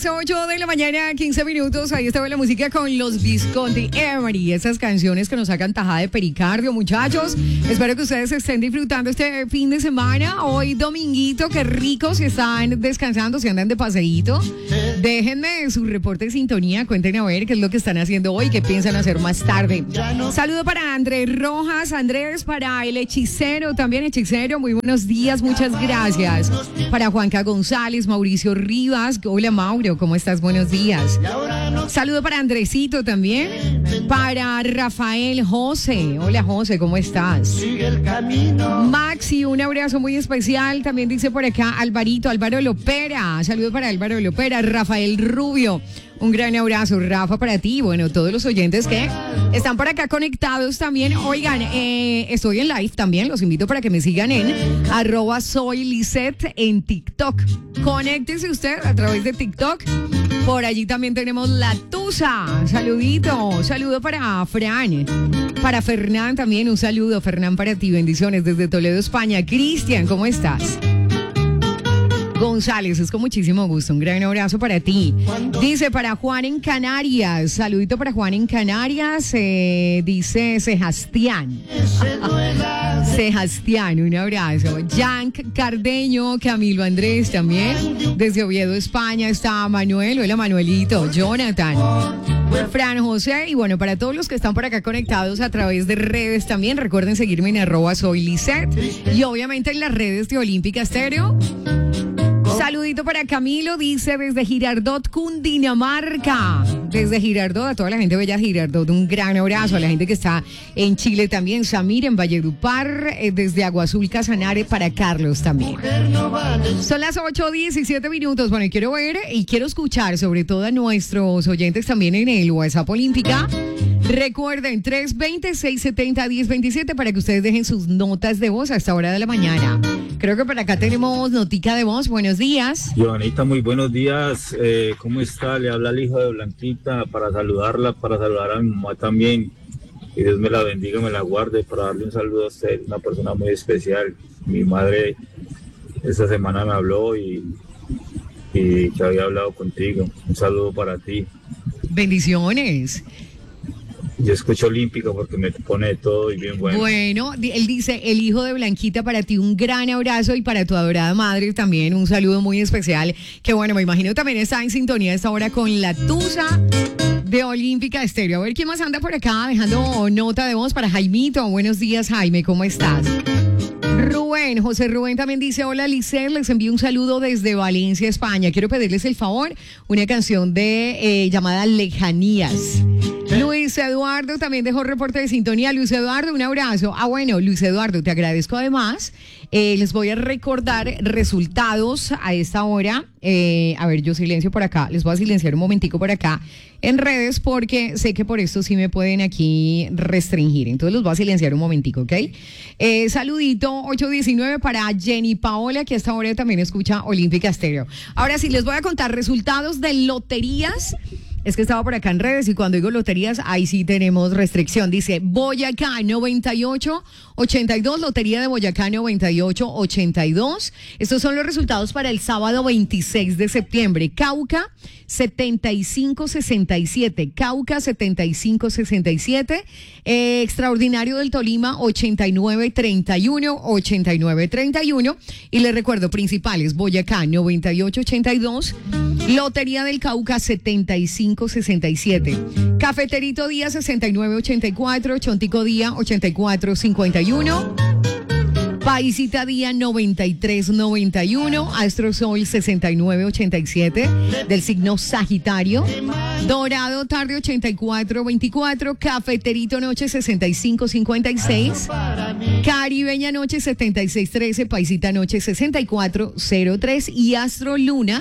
las 8 de la mañana, 15 minutos. Ahí estaba la música con los Visconti Emery. Esas canciones que nos sacan tajada de pericardio, muchachos. Espero que ustedes estén disfrutando este fin de semana. Hoy dominguito, qué rico. Si están descansando, si andan de paseíto, déjenme su reporte de sintonía. Cuéntenme a ver qué es lo que están haciendo hoy, qué piensan hacer más tarde. Saludo para Andrés Rojas, Andrés, para el hechicero, también hechicero. Muy buenos días, muchas gracias. Para Juanca González, Mauricio Rivas. Hola Mauro, ¿cómo estás? Buenos días. Saludo para Andresito también. Para Rafael José. Hola José, ¿cómo estás? Maxi, un abrazo muy especial. También dice por acá Álvaro Lopera. Saludo para Álvaro Lopera. Rafael Rubio. Un gran abrazo, Rafa, para ti. Bueno, todos los oyentes que están por acá conectados también. Oigan, estoy en live también. Los invito para que me sigan en @soylisette en TikTok. Conéctese usted a través de TikTok. Por allí también tenemos La Tusa. Saludito. Saludo para Fran. Para Fernán también un saludo. Fernán, para ti. Bendiciones desde Toledo, España. Cristian, ¿cómo estás? González, es con muchísimo gusto. Un gran abrazo para ti. Dice para Juan en Canarias. Saludito para Juan en Canarias. Dice Sebastián. Sebastián, un abrazo. Yank Cardeño, Camilo Andrés también. Desde Oviedo, España está Manuel. Hola Manuelito. Jonathan. Fran José. Y bueno, para todos los que están por acá conectados a través de redes también, recuerden seguirme en @soylisette. Y obviamente en las redes de Olímpica Estéreo. Saludito para Camilo, dice desde Girardot, Cundinamarca. Desde Girardot, a toda la gente bella Girardot, un gran abrazo. A la gente que está en Chile también, Samir en Valledupar, desde Agua Azul, Casanare, para Carlos también. Son las 8:17 minutos. Bueno, y quiero ver y quiero escuchar sobre todo a nuestros oyentes también en el WhatsApp Olímpica. Recuerden, 320-670-1027 para que ustedes dejen sus notas de voz a esta hora de la mañana. Creo que por acá tenemos notica de voz. Buenos días. Joanita, muy buenos días. ¿Cómo está? Le habla el hijo de Blanquita para saludarla, para saludar a mi mamá también. Que Dios me la bendiga, me la guarde, para darle un saludo a usted, una persona muy especial. Mi madre esta semana me habló y que había hablado contigo. Un saludo para ti. Bendiciones. Yo escucho Olímpica porque me pone todo y bien bueno. Bueno, él dice, el hijo de Blanquita, para ti un gran abrazo y para tu adorada madre también un saludo muy especial. Que bueno, me imagino también está en sintonía a esta hora con La Tusa de Olímpica Estéreo. A ver quién más anda por acá dejando nota de voz para Jaimito. Buenos días, Jaime, ¿cómo estás? Rubén, José Rubén también dice, hola Licer, les envío un saludo desde Valencia, España. Quiero pedirles el favor, una canción de llamada Lejanías. Luis Eduardo también dejó reporte de sintonía. Luis Eduardo, un abrazo. Bueno, Luis Eduardo, te agradezco además. Les voy a recordar resultados a esta hora. A ver, yo silencio por acá. Les voy a silenciar un momentico por acá en redes porque sé que por esto sí me pueden aquí restringir. Entonces los voy a silenciar un momentico, ¿ok? Saludito 819 para Jenny Paola, que a esta hora también escucha Olímpica Estéreo. Ahora sí, les voy a contar resultados de loterías. Es que estaba por acá en redes y cuando digo loterías, ahí sí tenemos restricción. Dice Boyacá 98-82, Lotería de Boyacá 98-82. Estos son los resultados para el sábado 26 de septiembre. Cauca 75-67, Cauca 75-67, Extraordinario del Tolima 89-31, 89-31. Y les recuerdo, principales, Boyacá 98-82, Lotería del Cauca 75-67, Cafeterito Día 69-84, Chontico Día 84-51, Paisita Día 93-91, Astrosol 69-87 del signo Sagitario, Dorado Tarde 84-24, Cafeterito Noche 65-56, Caribeña Noche 76-13, Paisita Noche 64-03 y Astro Luna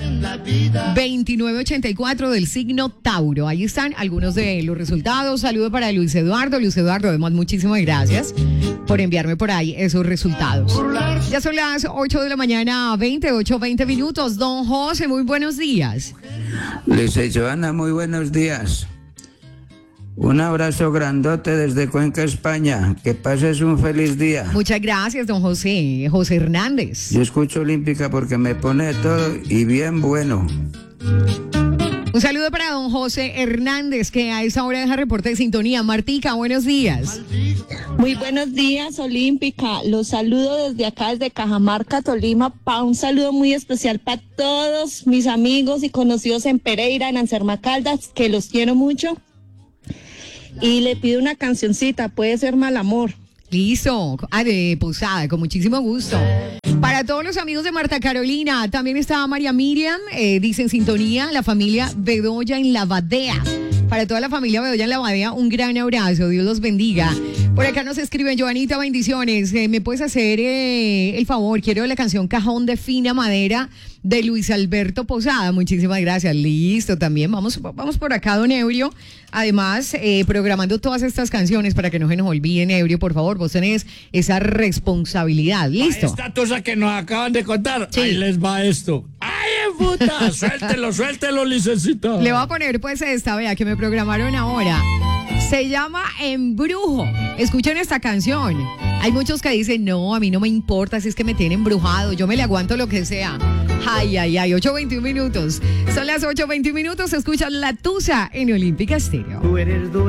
29-84 del signo Tauro. Ahí están algunos de los resultados. Saludo para Luis Eduardo. Luis Eduardo, además, muchísimas gracias por enviarme por ahí esos resultados. Ya son las 8 de la mañana, 20 minutos. Don José, muy buenos días. Lice Joana, muy buenos días. Un abrazo grandote desde Cuenca, España. Que pases un feliz día. Muchas gracias, don José. José Hernández. Yo escucho Olímpica porque me pone todo y bien bueno. Un saludo para don José Hernández, que a esa hora deja reporte de sintonía. Martica, buenos días. Muy buenos días, Olímpica. Los saludo desde acá, desde Cajamarca, Tolima. Un saludo muy especial para todos mis amigos y conocidos en Pereira, en Anserma Caldas, que los quiero mucho. Y le pido una cancioncita, puede ser Mal Amor. Listo, de Posada, con muchísimo gusto. Para todos los amigos de Marta Carolina, también está María Miriam, dice en sintonía, la familia Bedoya en la Badea. Para toda la familia Bedoya en la Badea, un gran abrazo, Dios los bendiga. Por acá nos escriben, Joanita, bendiciones. ¿Me puedes hacer el favor? Quiero la canción Cajón de Fina Madera de Luis Alberto Posada. Muchísimas gracias. Listo, también vamos por acá, don Eurio. Además, programando todas estas canciones para que no se nos olviden, Eurio, por favor, vos tenés esa responsabilidad. Listo. Esta cosa que nos acaban de contar, sí. Ahí les va esto. ¡Ay, puta! Suéltelo, licencito. Le voy a poner pues esta, vea, que me programaron ahora. Se llama Embrujo. Escuchen esta canción. Hay muchos que dicen, no, a mí no me importa si es que me tienen embrujado, yo me le aguanto lo que sea. Ay, 8:21 minutos. Son las 8:21 minutos, escuchan La Tusa en Olímpica Estéreo. Tú eres